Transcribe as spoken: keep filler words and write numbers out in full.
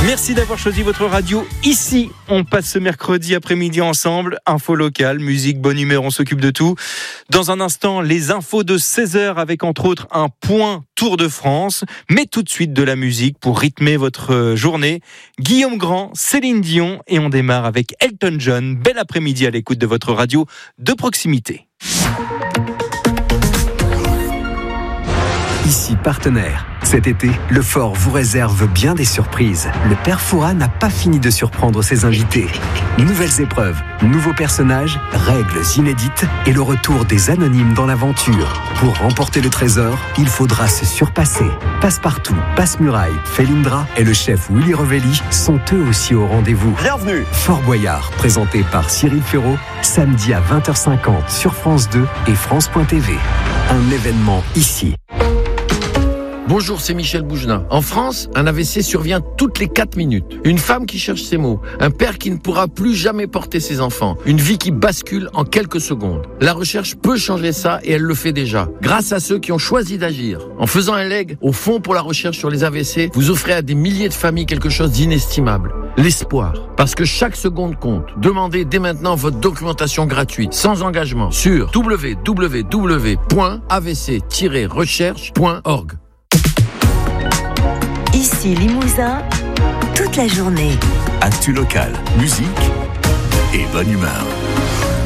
Merci d'avoir choisi votre radio. Ici, on passe ce mercredi après-midi ensemble. Info locale, musique, bonne humeur, on s'occupe de tout. Dans un instant, les infos de seize heures avec entre autres un point Tour de France. Mais tout de suite de la musique pour rythmer votre journée. Guillaume Grand, Céline Dion et on démarre avec Elton John. Bel après-midi à l'écoute de votre radio de proximité. Ici Partenaire. Cet été, le Fort vous réserve bien des surprises. Le Père Fouras n'a pas fini de surprendre ses invités. Nouvelles épreuves, nouveaux personnages, règles inédites et le retour des anonymes dans l'aventure. Pour remporter le trésor, il faudra se surpasser. Passepartout, Passe-Muraille, Felindra et le chef Willy Revelli sont eux aussi au rendez-vous. Bienvenue. Fort Boyard, présenté par Cyril Ferraud, samedi à vingt heures cinquante sur France deux et France point T V. Un événement ici. Bonjour, c'est Michel Bougenat. En France, un A V C survient toutes les quatre minutes. Une femme qui cherche ses mots, un père qui ne pourra plus jamais porter ses enfants, une vie qui bascule en quelques secondes. La recherche peut changer ça et elle le fait déjà, grâce à ceux qui ont choisi d'agir. En faisant un leg au Fonds pour la recherche sur les A V C, vous offrez à des milliers de familles quelque chose d'inestimable. L'espoir. Parce que chaque seconde compte. Demandez dès maintenant votre documentation gratuite, sans engagement, sur w w w point a v c tiret recherche point org. Ici Limousin, toute la journée. Actu local, musique et bonne humeur.